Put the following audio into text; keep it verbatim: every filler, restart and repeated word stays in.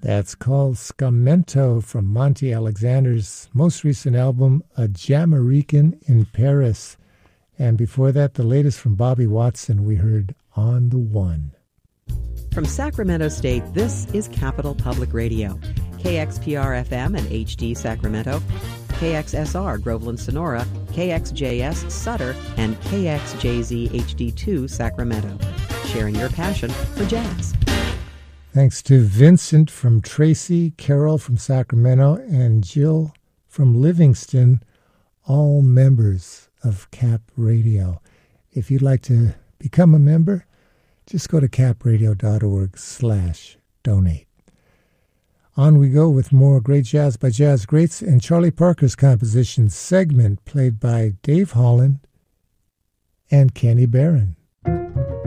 That's called Scamento from Monty Alexander's most recent album, A Jamaican in Paris. And before that, the latest from Bobby Watson, we heard On the One. From Sacramento State, this is Capital Public Radio. K X P R F M and H D Sacramento, K X S R Groveland Sonora, K X J S Sutter, and K X J Z H D two Sacramento. Sharing your passion for jazz. Thanks to Vincent from Tracy, Carol from Sacramento, and Jill from Livingston, all members of Cap Radio. If you'd like to become a member, just go to capradio.org slash donate. On we go with more great jazz by jazz greats and Charlie Parker's composition Segment, played by Dave Holland and Kenny Barron.